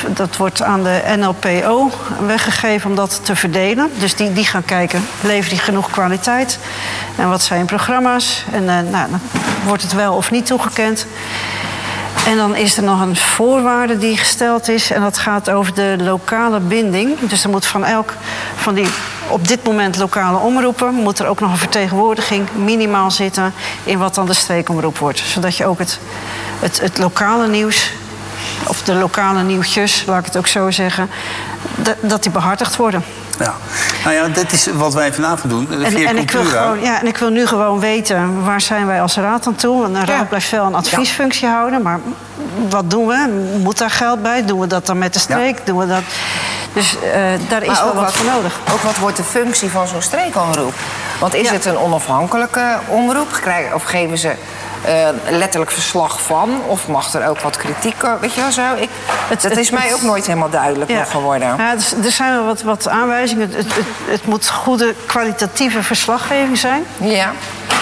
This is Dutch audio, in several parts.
dat wordt aan de NLPO weggegeven om dat te verdelen. Dus die gaan kijken, levert die genoeg kwaliteit? En wat zijn programma's? En dan wordt het wel of niet toegekend. En dan is er nog een voorwaarde die gesteld is. En dat gaat over de lokale binding. Dus er moet van die op dit moment lokale omroepen, moet er ook nog een vertegenwoordiging minimaal zitten in wat dan de streekomroep wordt. Zodat je ook het lokale nieuws, of de lokale nieuwtjes, laat ik het ook zo zeggen, dat die behartigd worden. Ja. Nou ja, dat is wat wij vanavond doen. En ik wil nu gewoon weten, waar zijn wij als raad aan toe? Want een raad blijft wel een adviesfunctie houden, maar wat doen we? Moet daar geld bij? Doen we dat dan met de streek? Doen we dat? Dus daar is wel wat voor nodig. Ook wat wordt de functie van zo'n streekomroep? Want is het een onafhankelijke omroep? Of geven ze letterlijk verslag van? Of mag er ook wat kritiek? Weet je wel zo? Dat is mij ook nooit helemaal duidelijk nog geworden. Ja, er zijn wel wat aanwijzingen. Het moet goede kwalitatieve verslaggeving zijn. Ja.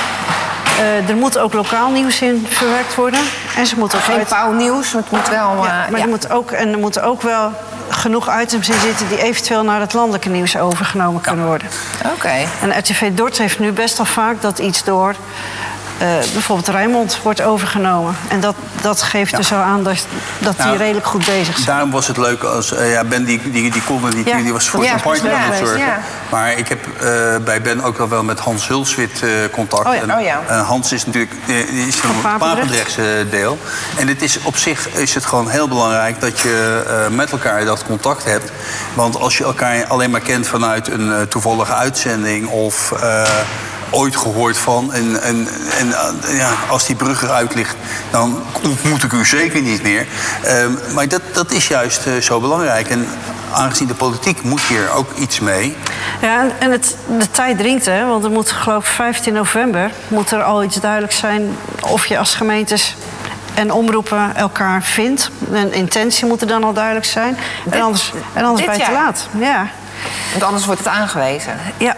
Er moet ook lokaal nieuws in verwerkt worden. En ze moeten ook geen pauwnieuws, het moet wel... er moeten ook wel genoeg items in zitten die eventueel naar het landelijke nieuws overgenomen kunnen worden. Oké. En RTV Dort heeft nu best wel vaak dat iets door bijvoorbeeld Rijnmond wordt overgenomen. En dat geeft dus al aan dat die redelijk goed bezig zijn. Daarom was het leuk als... Ben die column die was voor zijn partner aan het zorgen. Ja. Maar ik heb bij Ben ook wel met Hans Hulswit contact. Hans is natuurlijk een Papendrechtse deel. En op zich is het gewoon heel belangrijk dat je met elkaar dat contact hebt. Want als je elkaar alleen maar kent vanuit een toevallige uitzending of... ooit gehoord van. En als die brug eruit ligt, dan ontmoet ik u zeker niet meer. Maar dat is juist zo belangrijk. En aangezien de politiek moet hier ook iets mee. Ja, en de tijd dringt, hè. Want er moet, geloof ik, 15 november... moet er al iets duidelijk zijn of je als gemeentes en omroepen elkaar vindt. Een intentie moet er dan al duidelijk zijn. En anders ben je te laat. Ja. Want anders wordt het aangewezen. Ja.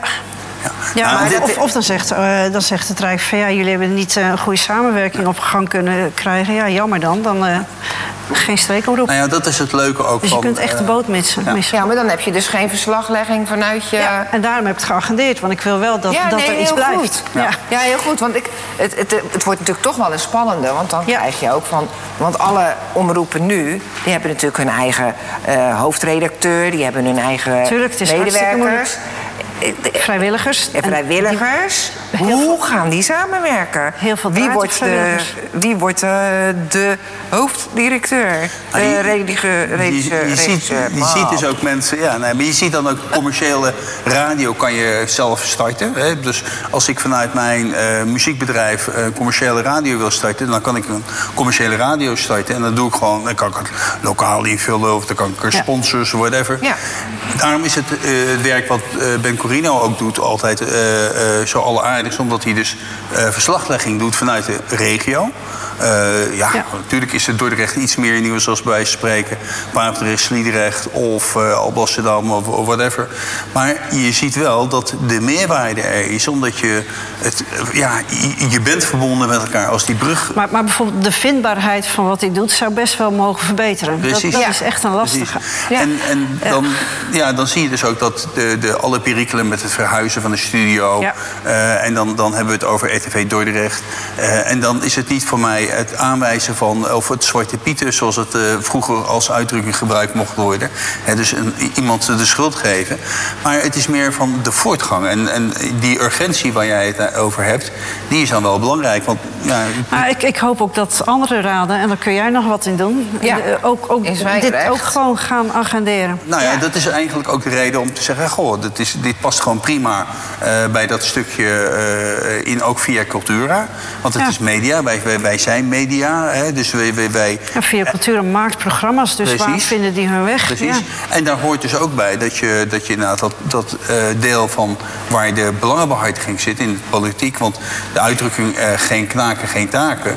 Of dan zegt het Rijk van jullie hebben niet een goede samenwerking op gang kunnen krijgen. Ja, jammer dan geen streekomroep. Nou ja, dat is het leuke ook dus je kunt echt de boot missen. Ja, maar dan heb je dus geen verslaglegging vanuit je... Ja, en daarom heb ik het geagendeerd, want ik wil wel dat er iets blijft. Goed. Ja, heel goed, want het wordt natuurlijk toch wel een spannende. Want dan krijg je ook van... Want alle omroepen nu, die hebben natuurlijk hun eigen hoofdredacteur... die hebben hun eigen medewerkers... Vrijwilligers. Hoe gaan die samenwerken? Heel veel Wie wordt de hoofddirecteur? Je ziet dus ook mensen... maar je ziet dan ook commerciële radio kan je zelf starten. Hè? Dus als ik vanuit mijn muziekbedrijf commerciële radio wil starten... dan kan ik een commerciële radio starten. En dan doe ik gewoon... Dan kan ik het lokaal invullen of dan kan ik sponsors, whatever. Ja. Daarom is het werk wat Ben Corino ook doet altijd zo alleraardig, omdat hij dus verslaglegging doet vanuit de regio. Natuurlijk is het Dordrecht iets meer nieuws zoals bij spreken. Papendrecht, Sliedrecht of Alblasserdam of whatever. Maar je ziet wel dat de meerwaarde er is, omdat je je bent verbonden met elkaar als die brug. Maar bijvoorbeeld de vindbaarheid van wat hij doet zou best wel mogen verbeteren. Dat is echt een lastige. En dan zie je dus ook dat alle perikelen met het verhuizen van de studio. En dan hebben we het over RTV Dordrecht. En dan is het niet voor mij het aanwijzen van of het Zwarte Pieten, zoals het vroeger als uitdrukking gebruikt mocht worden. Dus iemand de schuld geven. Maar het is meer van de voortgang. En die urgentie waar jij het over hebt, die is dan wel belangrijk. Want, ik hoop ook dat andere raden, en daar kun jij nog wat in doen, dit ook gewoon gaan agenderen. Nou ja, dat is eigenlijk ook de reden om te zeggen, dit past gewoon prima bij dat stukje in, ook via Cultura. Want het is media, wij zijn media. Hè, dus via Cultura maakt programma's, dus waar vinden die hun weg? Precies. Ja. En daar hoort dus ook bij dat je inderdaad dat deel van waar de belangenbehartiging zit in de politiek. Want de uitdrukking geen knaken, geen taken.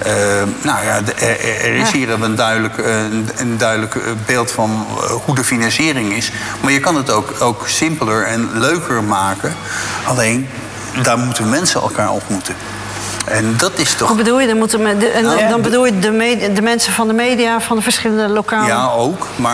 Er is hier een duidelijk beeld van hoe de financiering is. Maar je kan het ook simpeler en leuker maken. Alleen, daar moeten mensen elkaar ontmoeten. En dat is toch... Wat bedoel je? Dan bedoel je de mensen van de media, van de verschillende lokale... Ja, ook. Maar